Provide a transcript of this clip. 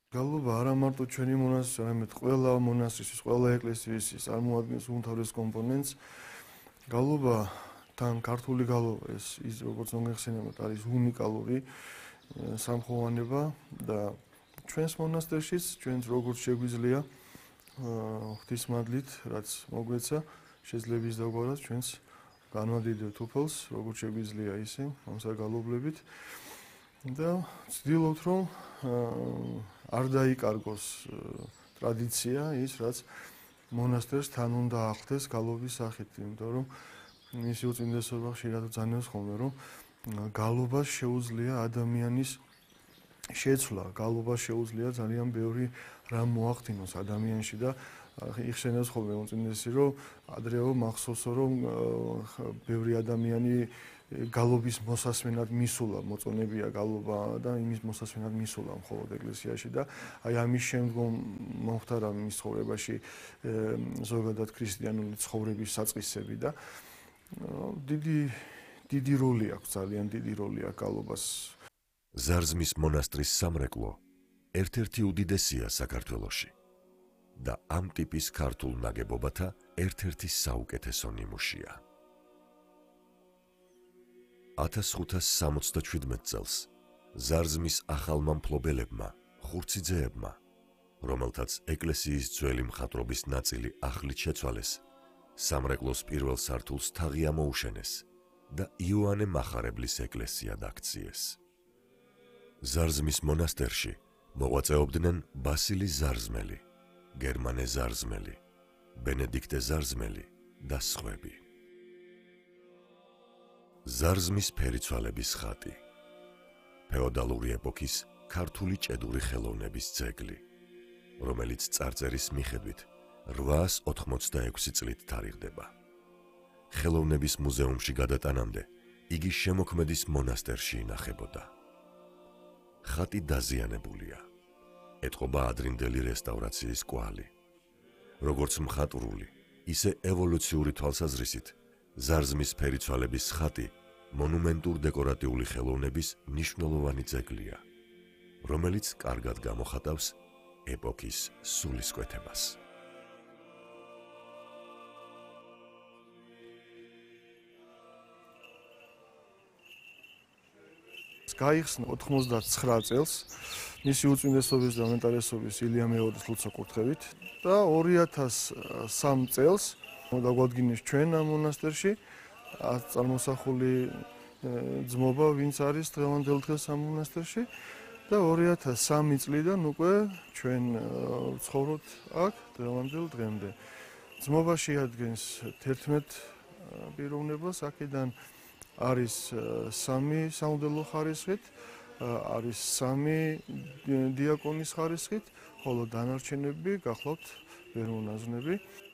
გალობა არა მარტო ჩვენი მონასტრის, არამედ ყველა მონასტრის, ყველა ეკლესიის წარმოადგენს უმთავრეს კომპონენტს. გალობა თან ქართული გალობა ის როგორც მოგეხსენებათ არის უნიკალური სამხოვანება და ჩვენს მონასტერშიც ჩვენც როგორც შეგვიძლია ღვთისმადლით რაც მოგვეცა შეძლებს დაგვარად ჩვენს განვადიდებთ უფალს როგორც შეგვიძლია ისე ამ საგალობლებით და ვცდილობთ რომ არ დაიკარგოს ტრადიცია ის რაც მონასტერს თან უნდა ახლდეს გალობის სახით, იმიტომ რომ მისი უწმინდესობა ხშირად ძანებს ხოლმე რომ გალობას შეუძლია ადამიანის შეცვლა, გალობას შეუძლია ძალიან ბევრი რამ მოახდინოს ადამიანში და იხსენებს ხოლმე უწმინდესი რომ ადრეო მახსოვსო რომ ბევრი ადამიანი გალობის მოსასმენად მისულა, მოწონებია გალობა და იმის მოსასმენად მისულა მხოლოდ ეკლესიაში და აი ამის შემდგომ მომხდარა მის ცხოვრებაში ზოგადად ქრისტიანული ცხოვრების საწყისები და დიდი როლი აქვს, ძალიან დიდი როლი აქვს გალობას. ზარზმის მონასტრის სამრეკლო ერთ-ერთი უდიდესია საქართველოში და ამ ტიპის ქართულ ნაგებობათა ერთ-ერთი საუკეთესო ნიმუშია. 1577 წელს ზარზმის ახალმა მფლობელებმა, ხურციძეებმა, რომელთაც ეკლესიის ძველი მხატვრობის ნაწილი ახლით შეცვალეს, სამრეკლოს პირველ სართულს თაღი ამოუშენეს და იოანე მახარებლის ეკლესია დაქციეს. ზარზმის მონასტერში მოღვაწეობდნენ ბასილი ზარზმელი, გერმანე ზარზმელი, ბენედიქტე ზარზმელი და სხვები. ზარზმის ფერიცვალების ხატი ფეოდალური ეპოქის ქართული ჭედური ხელოვნების ძეგლი, რომელიც წარწერის მიხედვით 886 წლით თარიღდება. ხელოვნების მუზეუმში გადატანამდე იგი შემოქმედის მონასტერში ინახებოდა. ხატი დაზიანებულია. ეტყობა ადრინდელი რესტავრაციის კვალი. როგორც მხატვრული, ისე ევოლუციური თვალსაზრისით, ზარზმის ფერიცვალების ხატი მონუმენტურ-დეკორატიული ხელოვნების მნიშვნელოვანი ძეგლია, რომელიც კარგად გამოხატავს ეპოქის სულისკვეთებას. გაიხსნა 99 წელს მისი უწმინდესობის და უმეტარესობის ილია მეორის ლოცვა-კურთხევით და 2003 წელს დაგვადგინეს ჩვენ ამ მონასტერში წარმოსახული ძმობა, ვინც არის დღევანდელ დღეს ამ მონასტერში და 2003 წლიდან უკვე ჩვენ ვცხოვრობთ აქ დღევანდელ დღემდე. ძმობა შეადგენს 11 პიროვნებას, აქედან არის 3 სამღვდელო ხარისხით, არის 3 დიაკონის ხარისხით, ხოლო დანარჩენები გახლავთ ვერმონაზვნები.